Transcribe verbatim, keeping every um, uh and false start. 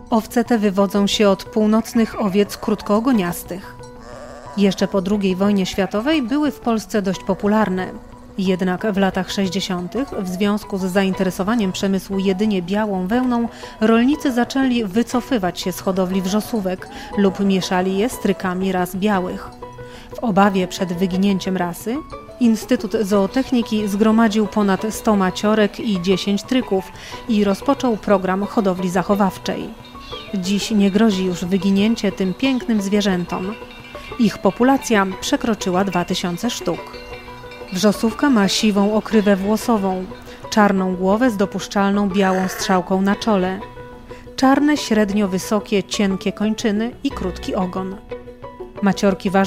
Owce te wywodzą się od północnych owiec krótkoogoniastych. Jeszcze po drugiej wojnie światowej były w Polsce dość popularne. Jednak w latach sześćdziesiątych w związku z zainteresowaniem przemysłu jedynie białą wełną rolnicy zaczęli wycofywać się z hodowli wrzosówek lub mieszali je z trykami ras białych. W obawie przed wyginięciem rasy Instytut Zootechniki zgromadził ponad sto maciorek i dziesięć tryków i rozpoczął program hodowli zachowawczej. Dziś nie grozi już wyginięcie tym pięknym zwierzętom. Ich populacja przekroczyła dwa tysiące sztuk. Wrzosówka ma siwą okrywę włosową, czarną głowę z dopuszczalną białą strzałką na czole, czarne średnio wysokie, cienkie kończyny i krótki ogon. Maciorki ważą